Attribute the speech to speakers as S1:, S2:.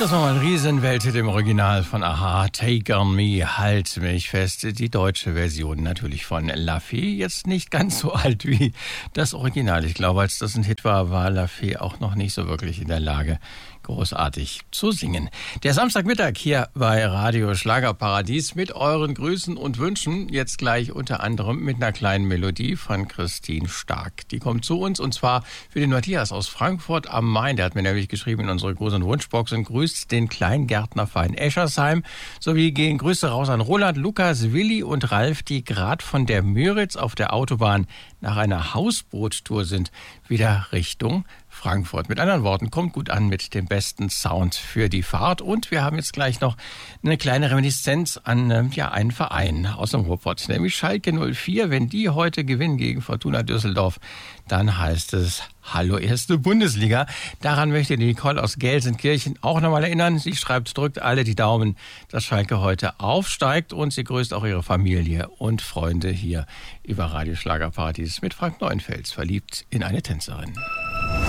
S1: Das war mal ein Riesenwelthit im Original von Aha, Take on Me, Halt mich fest. Die deutsche Version natürlich von La Fee, jetzt nicht ganz so alt wie das Original. Ich glaube, als das ein Hit war, war La Fee auch noch nicht so wirklich in der Lage, großartig zu singen. Der Samstagmittag hier bei Radio Schlagerparadies mit euren Grüßen und Wünschen. Jetzt gleich unter anderem mit einer kleinen Melodie von Christine Stark. Die kommt zu uns und zwar für den Matthias aus Frankfurt am Main. Der hat mir nämlich geschrieben in unsere großen Wunschbox und grüßt den Kleingärtnerverein Eschersheim. Sowie gehen Grüße raus an Roland, Lukas, Willi und Ralf, die gerade von der Müritz auf der Autobahn nach einer Hausboottour sind, wieder Richtung Frankfurt. Mit anderen Worten, kommt gut an mit dem besten Sound für die Fahrt. Und wir haben jetzt gleich noch eine kleine Reminiszenz an einen Verein aus dem Ruhrpott, nämlich Schalke 04. Wenn die heute gewinnen gegen Fortuna Düsseldorf, dann heißt es Hallo erste Bundesliga. Daran möchte die Nicole aus Gelsenkirchen auch nochmal erinnern. Sie schreibt, drückt alle die Daumen, dass Schalke heute aufsteigt, und sie grüßt auch ihre Familie und Freunde hier über Radio Schlagerparadies mit Frank Neuenfels, verliebt in eine Tänzerin.